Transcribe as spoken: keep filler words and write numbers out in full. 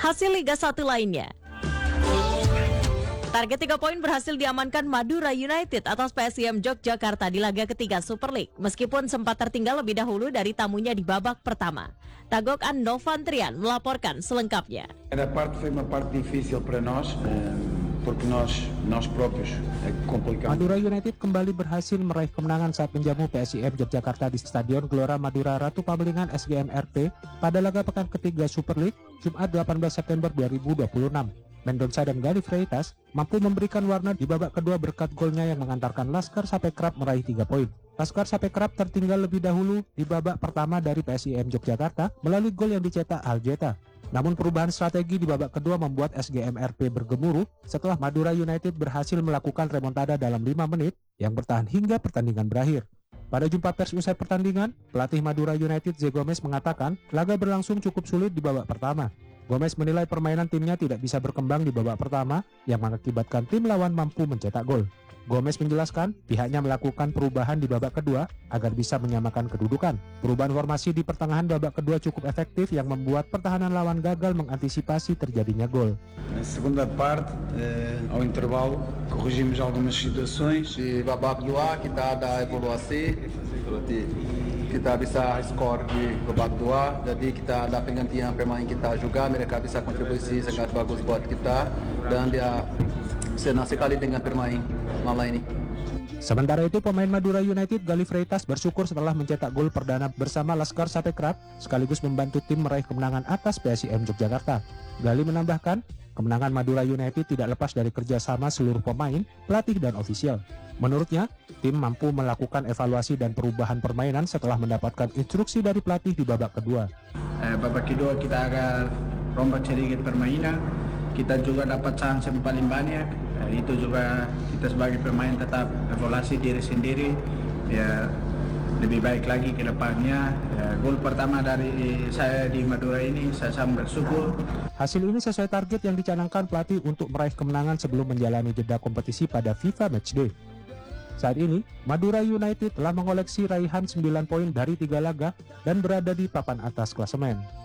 Hasil Liga satu lainnya. Target tiga poin berhasil diamankan Madura United atas P S I M Yogyakarta di laga ketiga Super League, meskipun sempat tertinggal lebih dahulu dari tamunya di babak pertama. Tagok Andofantrian melaporkan selengkapnya. A parte foi uma parte difícil para nós, porque nós nós próprios é complicado. Madura United kembali berhasil meraih kemenangan saat menjamu P S I M Yogyakarta di Stadion Gelora Madura Ratu Pamelingan S G M R T pada laga pekan ketiga Super League Jumat delapan belas September dua ribu dua puluh enam. Mendonca dan Galih Freitas mampu memberikan warna di babak kedua berkat golnya yang mengantarkan Laskar Sapekrap meraih tiga poin. Laskar Sapekrap tertinggal lebih dahulu di babak pertama dari P S I M Yogyakarta melalui gol yang dicetak Aljeta. Namun perubahan strategi di babak kedua membuat S G M R P bergemuruh setelah Madura United berhasil melakukan remontada dalam lima menit yang bertahan hingga pertandingan berakhir. Pada jumpa pers usai pertandingan, pelatih Madura United Zé Gomes mengatakan laga berlangsung cukup sulit di babak pertama. Gomes menilai permainan timnya tidak bisa berkembang di babak pertama yang mengakibatkan tim lawan mampu mencetak gol. Gomes menjelaskan pihaknya melakukan perubahan di babak kedua agar bisa menyamakan kedudukan. Perubahan formasi di pertengahan babak kedua cukup efektif yang membuat pertahanan lawan gagal mengantisipasi terjadinya gol. Na segunda parte, eh, ao intervalo, corrigimos algumas situações. Di babak kedua kita ada evaluasi, berarti kita bisa skor di babak dua, jadi kita ada penggantian pemain kita juga, mereka bisa kontribusi sangat bagus buat kita dan dia senang sekali dengan bermain malam ini. Sementara itu pemain Madura United Galih Freitas bersyukur setelah mencetak gol perdana bersama Laskar Sapekrap sekaligus membantu tim meraih kemenangan atas P S I M Yogyakarta. Galih menambahkan, kemenangan Madura United tidak lepas dari kerjasama seluruh pemain, pelatih dan ofisial. Menurutnya, tim mampu melakukan evaluasi dan perubahan permainan setelah mendapatkan instruksi dari pelatih di babak kedua. Eh, babak kedua kita agak rombak sedikit permainan, kita juga dapat chance yang paling banyak. Eh, itu juga kita sebagai pemain tetap evaluasi diri sendiri, ya lebih baik lagi ke depannya. Ya, gol pertama dari saya di Madura ini, saya sangat bersyukur. Hasil ini sesuai target yang dicanangkan pelatih untuk meraih kemenangan sebelum menjalani jeda kompetisi pada FIFA Matchday. Saat ini, Madura United telah mengoleksi raihan sembilan poin dari tiga laga dan berada di papan atas klasemen.